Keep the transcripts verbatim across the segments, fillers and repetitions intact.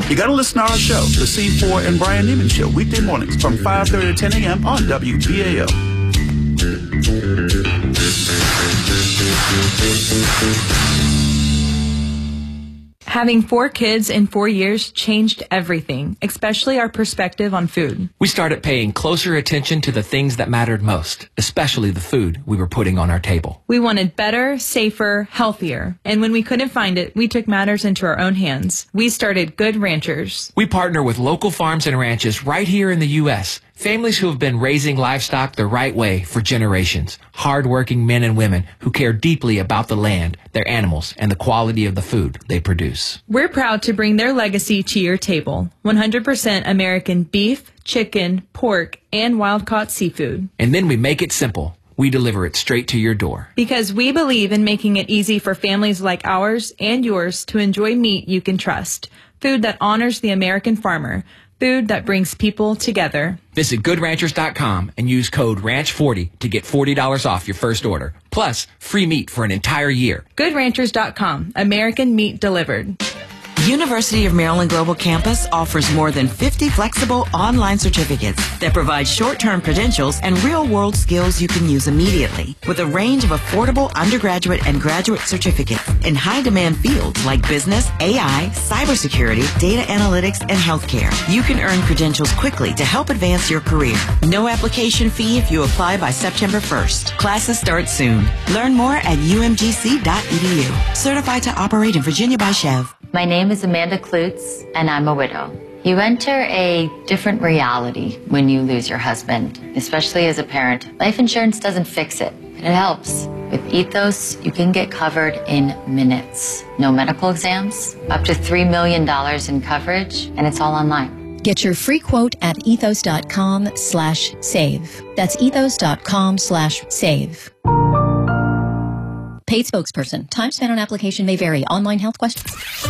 You got to listen to our show, The C four and Brian Neiman Show, weekday mornings from five thirty to ten a.m. on W B A L. Having four kids in four years changed everything, especially our perspective on food. We started paying closer attention to the things that mattered most, especially the food we were putting on our table. We wanted better, safer, healthier. And when we couldn't find it, we took matters into our own hands. We started Good Ranchers. We partner with local farms and ranches right here in the U S Families who have been raising livestock the right way for generations. Hard-working men and women who care deeply about the land, their animals, and the quality of the food they produce. We're proud to bring their legacy to your table. one hundred percent American beef, chicken, pork, and wild-caught seafood. And then we make it simple. We deliver it straight to your door. Because we believe in making it easy for families like ours and yours to enjoy meat you can trust. Food that honors the American farmer. Food that brings people together. Visit good ranchers dot com and use code ranch forty to get forty dollars off your first order. Plus, free meat for an entire year. good ranchers dot com. American meat delivered. University of Maryland Global Campus offers more than fifty flexible online certificates that provide short-term credentials and real-world skills you can use immediately, with a range of affordable undergraduate and graduate certificates in high-demand fields like business, A I, cybersecurity, data analytics, and healthcare. You can earn credentials quickly to help advance your career. No application fee if you apply by September first. Classes start soon. Learn more at u m g c dot e d u. Certified to operate in Virginia by Chev. My name is Amanda Klutz, and I'm a widow. You enter a different reality when you lose your husband, especially as a parent. Life insurance doesn't fix it, but it helps. With Ethos, you can get covered in minutes. No medical exams, up to three million dollars in coverage, and it's all online. Get your free quote at ethos dot com slash save. That's ethos dot com slash save. Paid spokesperson. Time spent on application may vary. Online health questions.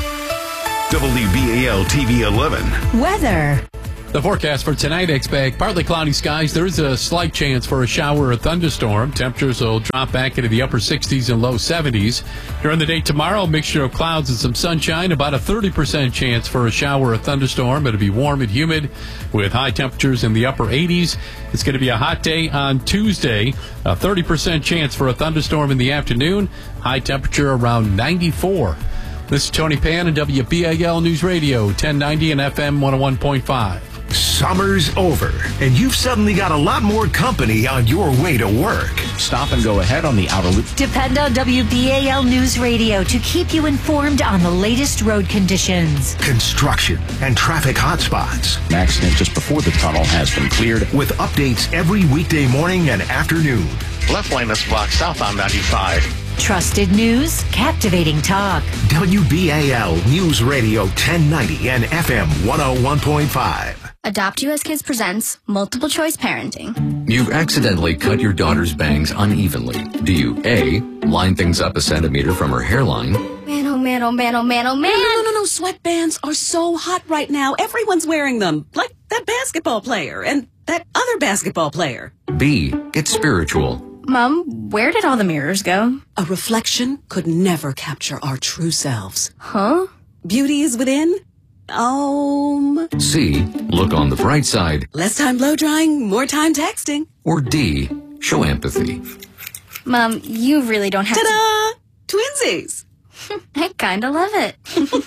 W B A L T V eleven. Weather. The forecast for tonight, expect partly cloudy skies. There is a slight chance for a shower or thunderstorm. Temperatures will drop back into the upper sixties and low seventies. During the day tomorrow, a mixture of clouds and some sunshine. About a thirty percent chance for a shower or thunderstorm. It'll be warm and humid with high temperatures in the upper eighties. It's going to be a hot day on Tuesday. A thirty percent chance for a thunderstorm in the afternoon. High temperature around ninety-four. This is Tony Pan and W B A L News Radio, ten ninety and F M one oh one point five. Summer's over, and you've suddenly got a lot more company on your way to work. Stop and go ahead on the outer loop. Depend on W B A L News Radio to keep you informed on the latest road conditions. Construction and traffic hotspots. An accident just before the tunnel has been cleared. With updates every weekday morning and afternoon. Left lane is blocked southbound ninety-five. Trusted news, captivating talk. W B A L News Radio ten ninety and F M one oh one point five. Adopt U S Kids presents Multiple Choice Parenting. You've accidentally cut your daughter's bangs unevenly. Do you A, line things up a centimeter from her hairline? Man, oh man, oh man, oh man, oh man. No, no, no, no. Sweatbands are so hot right now. Everyone's wearing them. Like that basketball player and that other basketball player. B, get spiritual. Mom, where did all the mirrors go? A reflection could never capture our true selves. Huh? Beauty is within. Um. C, look on the bright side. Less time blow drying, more time texting. Or D, show empathy. Mom, you really don't have Ta-da! to... Twinsies! I kinda love it.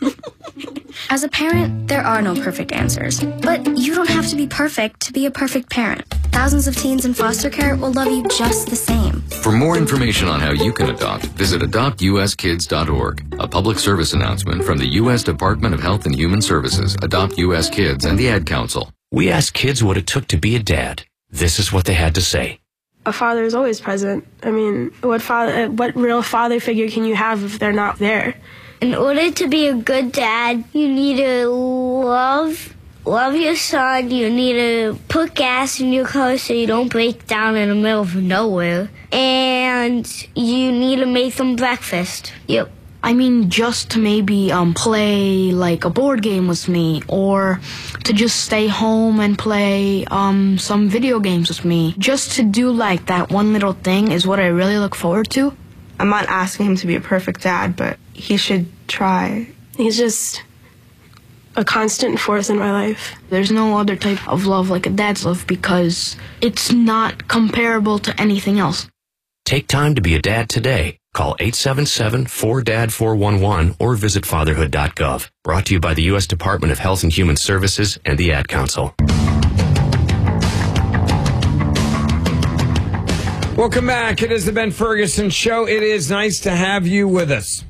As a parent, there are no perfect answers. But you don't have to be perfect to be a perfect parent. Thousands of teens in foster care will love you just the same. For more information on how you can adopt, visit adopt u s kids dot org. A public service announcement from the U S Department of Health and Human Services, Adopt U S Kids, and the Ad Council. We asked kids what it took to be a dad. This is what they had to say. A father is always present. I mean, what father, what real father figure can you have if they're not there? In order to be a good dad, you need to love, love your son. You need to put gas in your car so you don't break down in the middle of nowhere. And you need to make them breakfast. Yep. I mean, just to maybe um, play like a board game with me, or to just stay home and play um, some video games with me. Just to do like that one little thing is what I really look forward to. I'm not asking him to be a perfect dad, but he should try. He's just a constant force in my life. There's no other type of love like a dad's love because it's not comparable to anything else. Take time to be a dad today. Call eight seven seven, four D A D, four one one or visit fatherhood dot gov. Brought to you by the U S Department of Health and Human Services and the Ad Council. Welcome back. It is the Ben Ferguson Show. It is nice to have you with us.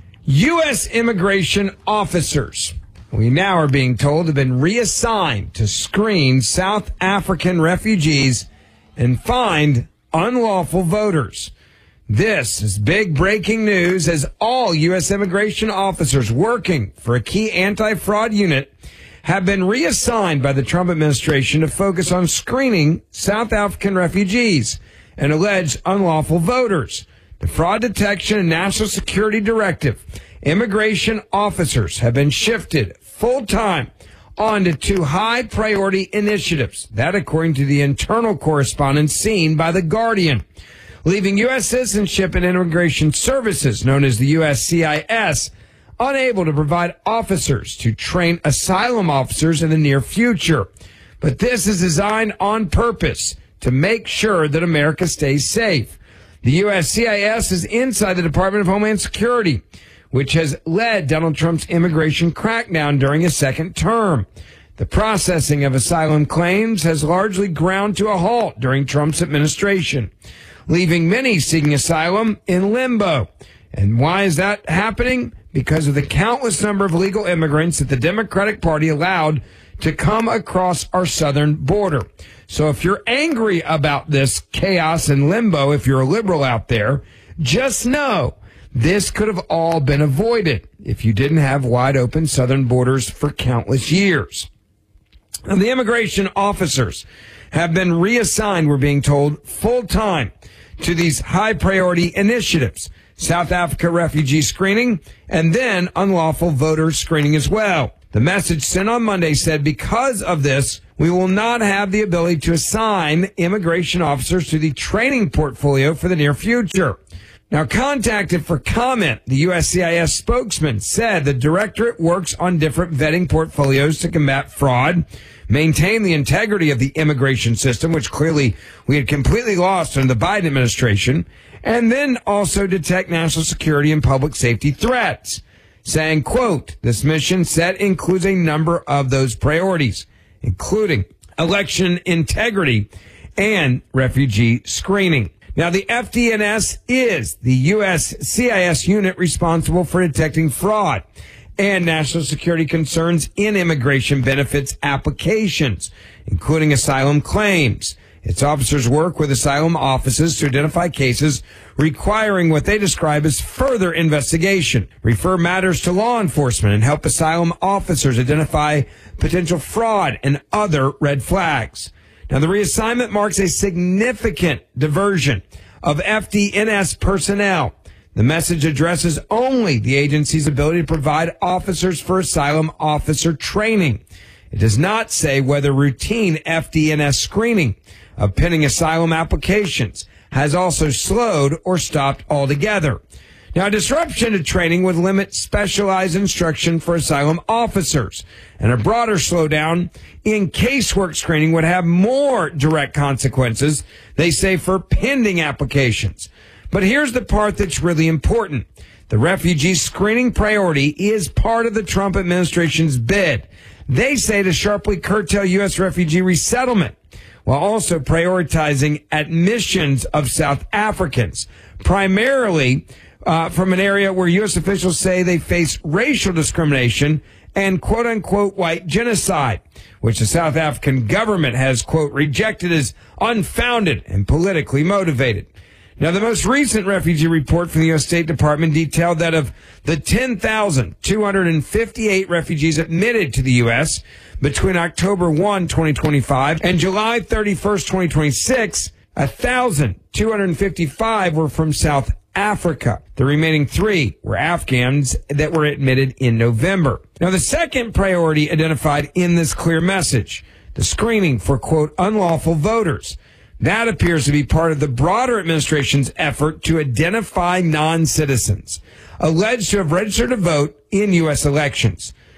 U S immigration officers, we now are being told, have been reassigned to screen South African refugees and find unlawful voters. This is big breaking news as all U S immigration officers working for a key anti-fraud unit have been reassigned by the Trump administration to focus on screening South African refugees and alleged unlawful voters. The Fraud Detection and National Security Directive, immigration officers have been shifted full-time onto two high-priority initiatives. That, according to the internal correspondence seen by The Guardian, leaving U S Citizenship and Immigration Services, known as the U S C I S, unable to provide officers to train asylum officers in the near future. But this is designed on purpose to make sure that America stays safe. The U S C I S is inside the Department of Homeland Security, which has led Donald Trump's immigration crackdown during his second term. The processing of asylum claims has largely ground to a halt during Trump's administration, leaving many seeking asylum in limbo. And why is that happening? Because of the countless number of illegal immigrants that the Democratic Party allowed to come across our southern border. So if you're angry about this chaos and limbo, if you're a liberal out there, just know this could have all been avoided if you didn't have wide open southern borders for countless years. Now, the immigration officers have been reassigned, we're being told, full-time to these high-priority initiatives, South Africa refugee screening, and then unlawful voter screening as well. The message sent on Monday said, because of this, we will not have the ability to assign immigration officers to the training portfolio for the near future. Now, contacted for comment, the U S C I S spokesman said the directorate works on different vetting portfolios to combat fraud, maintain the integrity of the immigration system, which clearly we had completely lost under the Biden administration, and then also detect national security and public safety threats, saying, quote, this mission set includes a number of those priorities, including election integrity and refugee screening. Now, the F D N S is the U S C I S unit responsible for detecting fraud and national security concerns in immigration benefits applications, including asylum claims. Its officers work with asylum offices to identify cases requiring what they describe as further investigation, refer matters to law enforcement, and help asylum officers identify potential fraud and other red flags. Now, the reassignment marks a significant diversion of F D N S personnel. The message addresses only the agency's ability to provide officers for asylum officer training. It does not say whether routine F D N S screening of pending asylum applications has also slowed or stopped altogether. Now, disruption to training would limit specialized instruction for asylum officers, and a broader slowdown in casework screening would have more direct consequences, they say, for pending applications. But here's the part that's really important. The refugee screening priority is part of the Trump administration's bid, they say, to sharply curtail U S refugee resettlement, while also prioritizing admissions of South Africans, primarily uh, from an area where U S officials say they face racial discrimination and quote-unquote white genocide, which the South African government has, quote, rejected as unfounded and politically motivated. Now, the most recent refugee report from the U S State Department detailed that of the ten thousand two hundred fifty-eight refugees admitted to the U S between October first, twenty twenty-five and July thirty-first, twenty twenty-six, one thousand two hundred fifty-five were from South Africa. The remaining three were Afghans that were admitted in November. Now, the second priority identified in this clear message, the screening for, quote, unlawful voters. That appears to be part of the broader administration's effort to identify non-citizens alleged to have registered to vote in U S elections.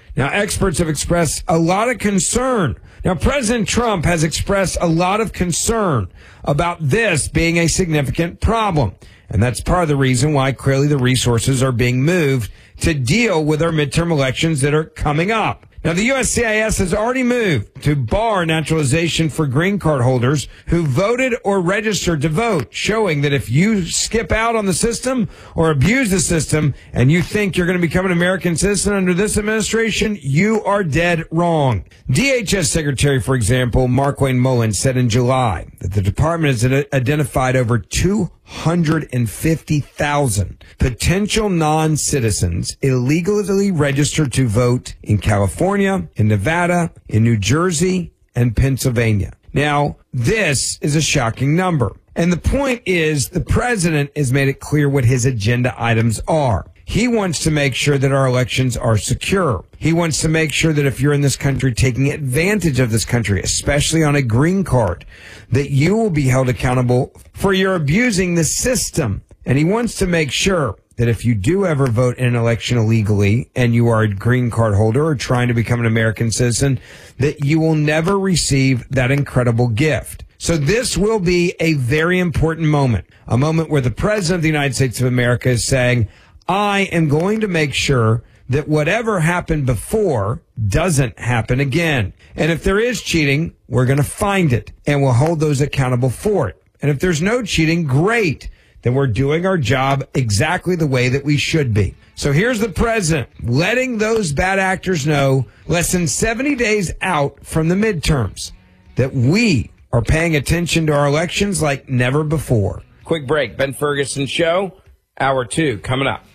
Now, experts have expressed a lot of concern. Now, President Trump has expressed a lot of concern about this being a significant problem. And that's part of the reason why clearly the resources are being moved to deal with our midterm elections that are coming up. Now, the U S C I S has already moved to bar naturalization for green card holders who voted or registered to vote, showing that if you skip out on the system or abuse the system and you think you're going to become an American citizen under this administration, you are dead wrong. D H S Secretary, for example, Markwayne Mullin, said in July that the department has identified over two hundred fifty thousand potential non-citizens illegally registered to vote in California, in Nevada, in New Jersey, and Pennsylvania. Now, this is a shocking number. And the point is, the president has made it clear what his agenda items are. He wants to make sure that our elections are secure. He wants to make sure that if you're in this country taking advantage of this country, especially on a green card, that you will be held accountable for your abusing the system. And he wants to make sure that if you do ever vote in an election illegally and you are a green card holder or trying to become an American citizen, that you will never receive that incredible gift. So this will be a very important moment, a moment where the president of the United States of America is saying, I am going to make sure that whatever happened before doesn't happen again. And if there is cheating, we're going to find it and we'll hold those accountable for it. And if there's no cheating, great. Then we're doing our job exactly the way that we should be. So here's the president letting those bad actors know less than seventy days out from the midterms that we are paying attention to our elections like never before. Quick break. Ben Ferguson Show, hour two coming up.